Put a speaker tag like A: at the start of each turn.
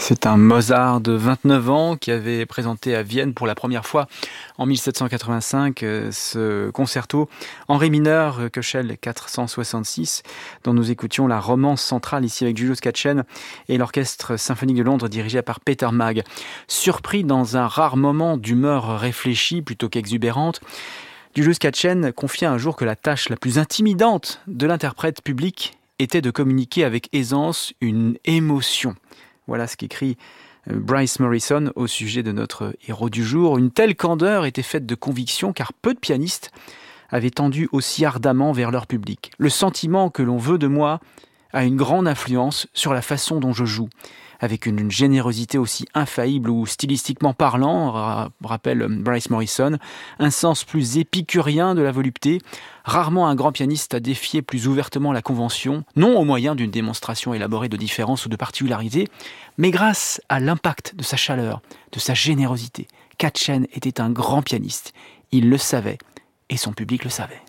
A: C'est un Mozart de 29 ans qui avait présenté à Vienne pour la première fois en 1785 ce concerto en ré mineur Köchel 466 dont nous écoutions la romance centrale ici avec Julius Katchen et l'orchestre symphonique de Londres dirigé par Peter Maag. Surpris dans un rare moment d'humeur réfléchie plutôt qu'exubérante, Julius Katchen confia un jour que la tâche la plus intimidante de l'interprète public était de communiquer avec aisance une émotion. Voilà ce qu'écrit Bryce Morrison au sujet de notre héros du jour. Une telle candeur était faite de conviction car peu de pianistes avaient tendu aussi ardemment vers leur public. Le sentiment que l'on veut de moi a une grande influence sur la façon dont je joue. Avec une générosité aussi infaillible ou stylistiquement parlant, rappelle Bryce Morrison, un sens plus épicurien de la volupté. Rarement un grand pianiste a défié plus ouvertement la convention, non au moyen d'une démonstration élaborée de différences ou de particularités, mais grâce à l'impact de sa chaleur, de sa générosité. Katchen était un grand pianiste. Il le savait et son public le savait.